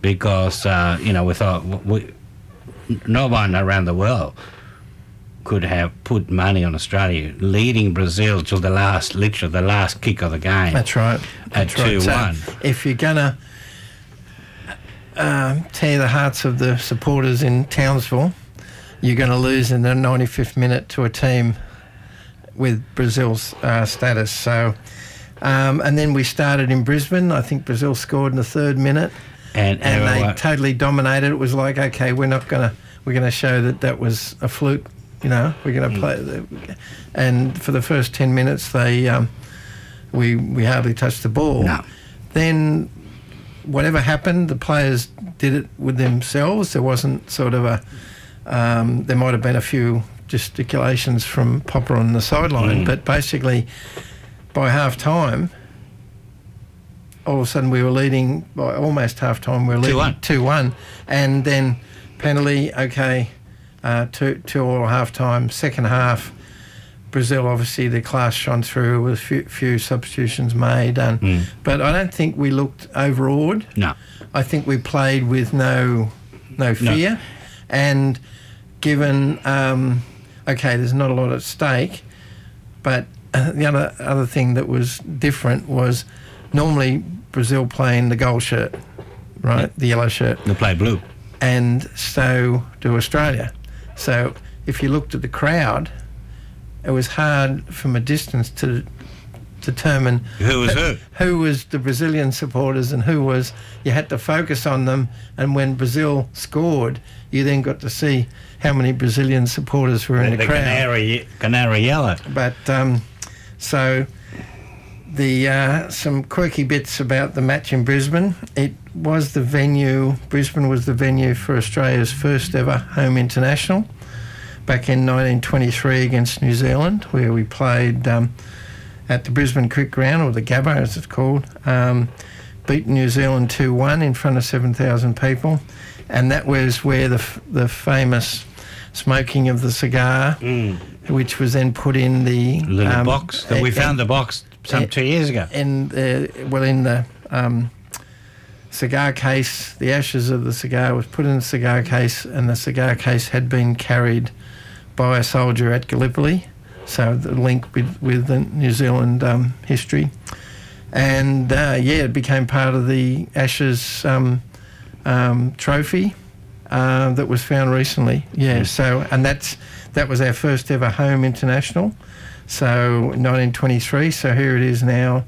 because we thought no one around the world could have put money on Australia, leading Brazil till the last kick of the game. That's right. At 2-1. So if you're going to tear the hearts of the supporters in Townsville, you're going to lose in the 95th minute to a team with Brazil's status. So, and then we started in Brisbane. I think Brazil scored in the 3rd minute, and they totally dominated. It was like, okay, we're going to show that was a fluke. We're going to play, and for the first 10 minutes, we hardly touched the ball. No. Then, whatever happened, the players did it with themselves. There wasn't sort of there might have been a few gesticulations from Popper on the sideline, but basically, by half time, all of a sudden we were leading by almost half time. We were leading 2-1, and then penalty. Okay. 2 or half time. Second half, Brazil, obviously the class shone through with few substitutions made, but I don't think we looked overawed. No, I think we played with no fear, and given there's not a lot at stake, but the other thing that was different was normally Brazil playing the gold shirt, right, the yellow shirt. They play blue, and so do Australia. So if you looked at the crowd, it was hard from a distance to determine who was the Brazilian supporters and who was. You had to focus on them, and when Brazil scored, you then got to see how many Brazilian supporters were in the crowd. Canary yellow. But so the some quirky bits about the match in Brisbane. Brisbane was the venue for Australia's first ever home international back in 1923 against New Zealand, where we played at the Brisbane Cricket Ground, or the Gabba as it's called, beat New Zealand 2-1 in front of 7,000 people, and that was where the famous smoking of the cigar, which was then put in the little box. We found the box 2 years ago. In the cigar case, the ashes of the cigar was put in the cigar case, and the cigar case had been carried by a soldier at Gallipoli, so the link with the New Zealand history. And it became part of the Ashes trophy that was found recently. So, and that was our first ever home international. So 1923. So here it is now.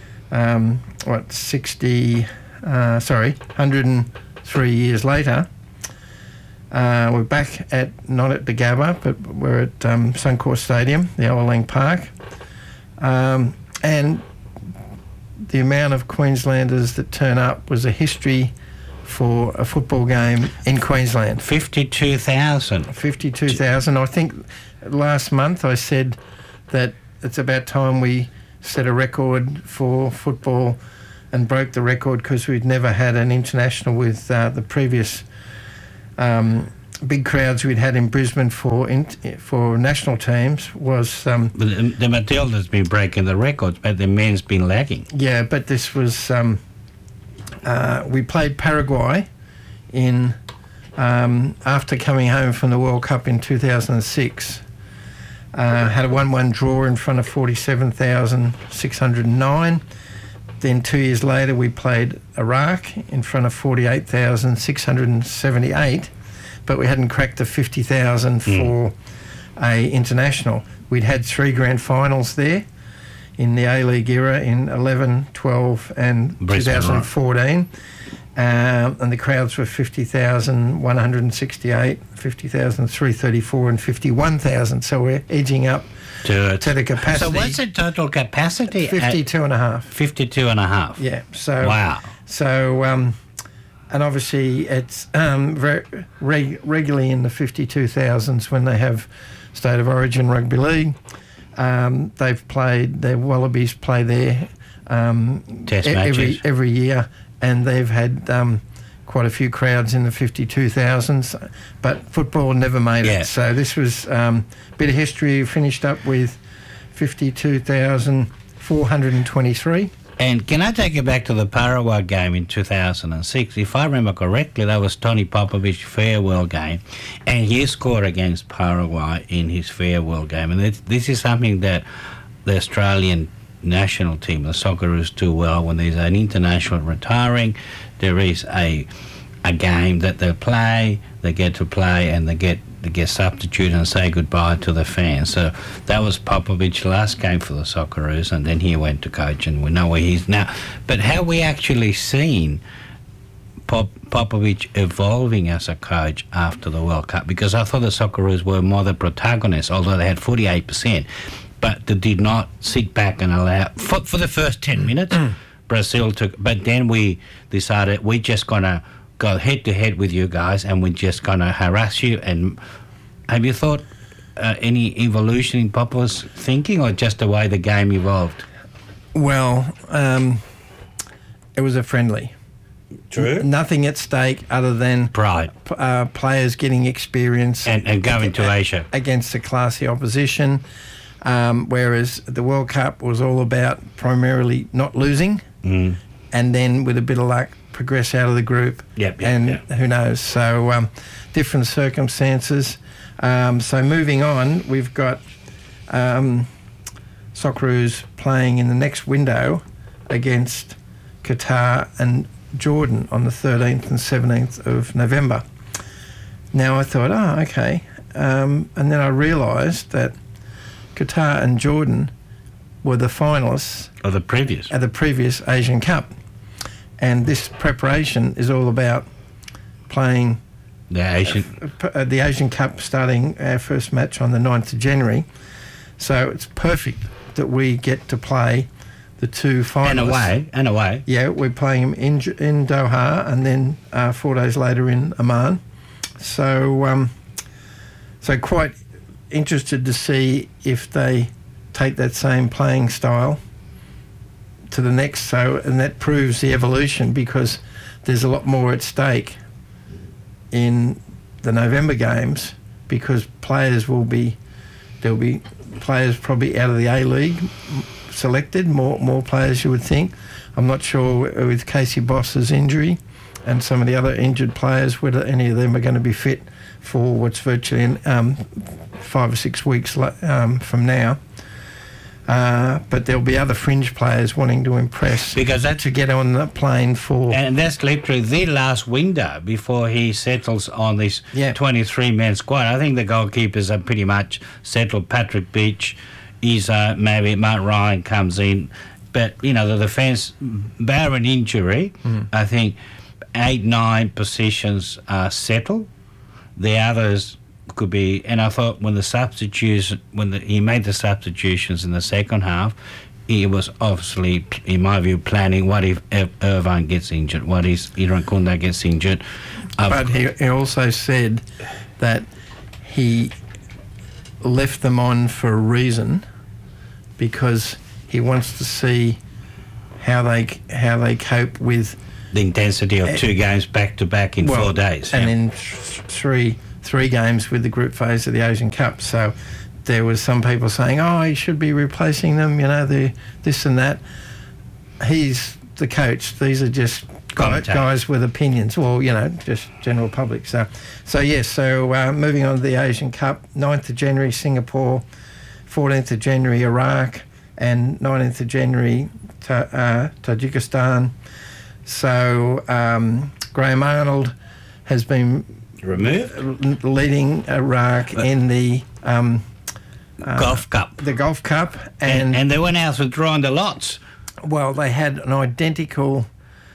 103 years later. We're back not at the Gabba, but we're at Suncorp Stadium, the Olalang Park, and the amount of Queenslanders that turn up was a history for a football game in Queensland. 52,000. 52,000. I think last month I said that it's about time we set a record for football and broke the record, because we'd never had an international with the previous big crowds we'd had in Brisbane for national teams was... the Matilda's been breaking the records, but the men's been lagging. Yeah, but this was... we played Paraguay in after coming home from the World Cup in 2006. Had a 1-1 draw in front of 47,609. Then 2 years later, we played Iraq in front of 48,678, but we hadn't cracked the 50,000 for a international. We'd had 3 grand finals there in the A-League era in 11, 12 and Brisbane, 2014. And the crowds were 50,168, 50,334 and 51,000. So we're edging up to the capacity. So what's the total capacity? 52.5. 52.5. Yeah. So wow. So and obviously it's very regularly in the 52,000s when they have State of Origin Rugby League. The Wallabies play there Test matches every year, and they've had quite a few crowds in the 52,000s, but football never made it. So this was a bit of history. Finished up with 52,423. And can I take you back to the Paraguay game in 2006? If I remember correctly, that was Tony Popovich's farewell game, and he scored against Paraguay in his farewell game. And this is something that the Australian national team, the Socceroos, do well. When there's an international retiring, there is a game that they play, they get to play, and they get substitute and say goodbye to the fans. So that was Popovich's last game for the Socceroos, and then he went to coach, and we know where he's now. But have we actually seen Popovich evolving as a coach after the World Cup? Because I thought the Socceroos were more the protagonists, although they had 48%, but they did not sit back and allow... For the first 10 minutes, Brazil took... But then we decided we're just going to go head-to-head with you guys, and we're just going to harass you. And have you thought any evolution in Popo's thinking, or just the way the game evolved? Well, it was a friendly. True. Nothing at stake other than pride. Players getting experience and going to Asia against a classy opposition. Whereas the World Cup was all about primarily not losing, and then with a bit of luck progress out of the group. Who knows? So different circumstances. So moving on, we've got Socceroos playing in the next window against Qatar and Jordan on the 13th and 17th of November. Now I thought, okay. And then I realised that Qatar and Jordan were the finalists of the previous Asian Cup. And this preparation is all about playing the Asian Cup, starting our first match on the 9th of January. So it's perfect that we get to play the two finalists. And away. Yeah, we're playing them in Doha, and then 4 days later in Amman. So quite interested to see if they take that same playing style to the next, and that proves the evolution, because there's a lot more at stake in the November games, because there'll be players probably out of the A-League selected, more players you would think. I'm not sure with Casey Boss's injury and some of the other injured players whether any of them are going to be fit for what's virtually 5 or 6 weeks from now. But there'll be other fringe players wanting to impress, because that's to get on the plane for... And that's literally the last window before he settles on this 23-man squad. I think the goalkeepers are pretty much settled. Patrick Beach, Isa, maybe Matt Ryan comes in. But, the defence, barring injury, I think 8-9 positions are settled. The others could be, and I thought when he made the substitutions in the second half, he was obviously, in my view, planning what if Irvine gets injured, what if Irankunda gets injured. But he also said that he left them on for a reason, because he wants to see how they cope with the intensity of 2 games back to back in 4 days, and in three games with the group phase of the Asian Cup. So there was some people saying, he should be replacing them, this and that. He's the coach. These are just guys with opinions, or, just general public. So moving on to the Asian Cup, 9th of January, Singapore, 14th of January, Iraq, and 19th of January, Tajikistan. So Graham Arnold has been removed, leading Iraq in the Gulf Cup. The Gulf Cup, and they went out for drawing the lots. Well, they had an identical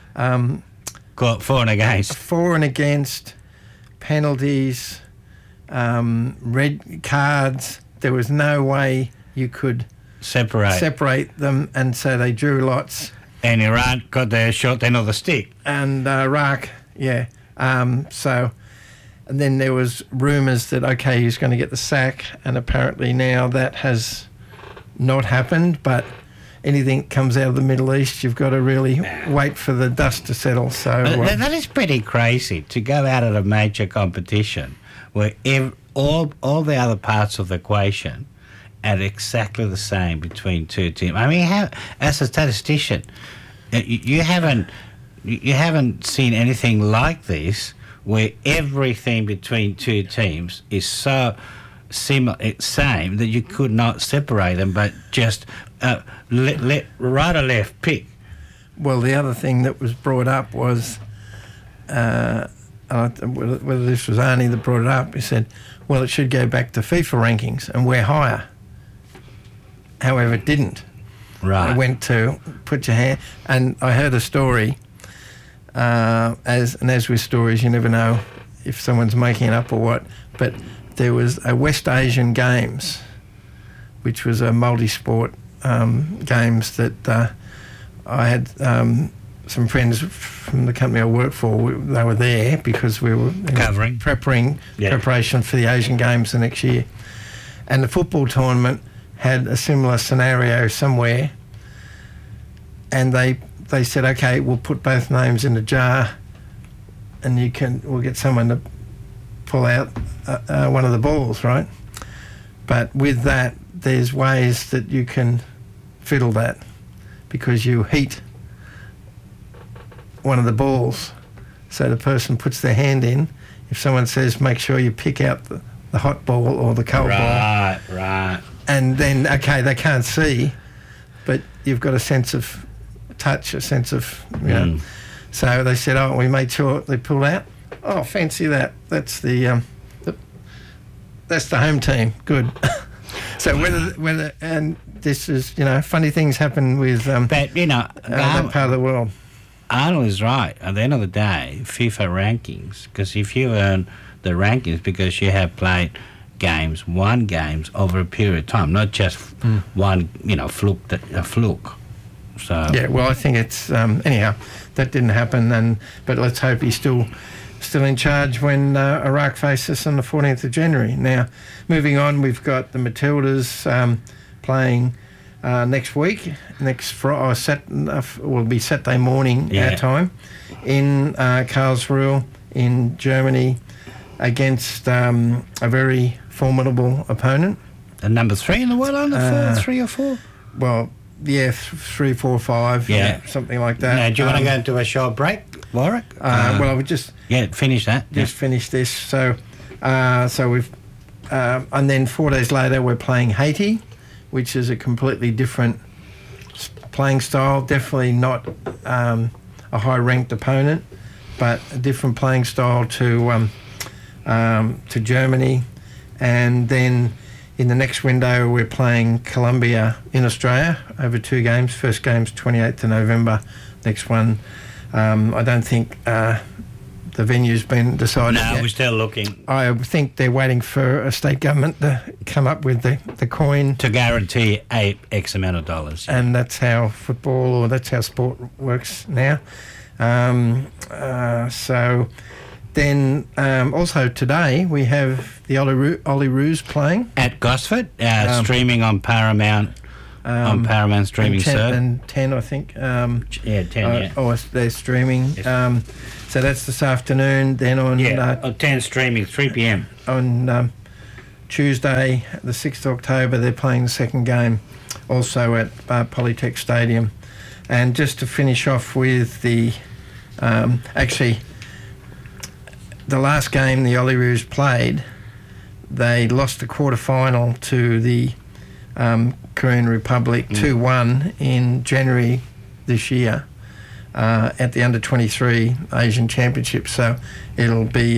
for and against penalties, red cards. There was no way you could separate them, and so they drew lots. And Iran got their short end of the stick. And Iraq, and then there was rumours that, he's going to get the sack, and apparently now that has not happened. But anything that comes out of the Middle East, you've got to really wait for the dust to settle. So that is pretty crazy, to go out of a major competition where all the other parts of the equation at exactly the same between two teams. I mean, how, as a statistician, you haven't seen anything like this, where everything between two teams is so same that you could not separate them, but just let right or left pick. Well, the other thing that was brought up was, whether this was Arnie that brought it up, he said, well, it should go back to FIFA rankings and we're higher. However, it didn't. Right. It went to put your hand, and I heard a story, as with stories, you never know if someone's making it up or what, but there was a West Asian Games, which was a multi-sport games that I had some friends from the company I worked for. They were there because we were preparation for the Asian Games the next year, and the football tournament had a similar scenario somewhere, and they said, okay, we'll put both names in a jar, and we'll get someone to pull out one of the balls, right? But with that, there's ways that you can fiddle that, because you heat one of the balls, so the person puts their hand in. If someone says, make sure you pick out the hot ball or the cold ball. Right. And then, okay, they can't see, but you've got a sense of touch, a sense of, you know. So they said, we made sure they pulled out. Oh, fancy that. That's that's the home team. Good. So whether and this is, funny things happen with but that part of the world. Arnold is right. At the end of the day, FIFA rankings, because if you earn the rankings because you have played won games over a period of time, not just one, fluke. So yeah, well, I think it's anyhow that didn't happen, but let's hope he's still in charge when Iraq face us on the 14th of January. Now, moving on, we've got the Matildas playing next week. Will be Saturday morning our time in Karlsruhe in Germany against a very formidable opponent. And number 3 in the world, under 3 or 4? Well, yeah, 3, 4, 5, something like that. Now, do you want to go into a short break, Warwick? Well, I would just finish that. Finish this. So we've and then 4 days later we're playing Haiti, which is a completely different playing style. Definitely not a high-ranked opponent, but a different playing style to Germany. And then in the next window, we're playing Colombia in Australia over 2 games. First game's 28th of November. Next one, I don't think the venue's been decided yet. No, we're still looking. I think they're waiting for a state government to come up with the coin. To guarantee X amount of dollars. Yeah. And that's how that's how sport works now. So then also today we have the Olyroos playing. At Gosford, streaming on Paramount. On Paramount streaming service. And 10, I think. 10, yeah. Oh, they're streaming. Yes. So that's this afternoon. Then on 10 streaming, 3 p.m. On Tuesday, the 6th of October, they're playing the second game, also at Polytech Stadium. And just to finish off with the the last game the Olyroos played, they lost the quarter-final to the Korean Republic 2-1 in January this year at the Under-23 Asian Championship. So it'll be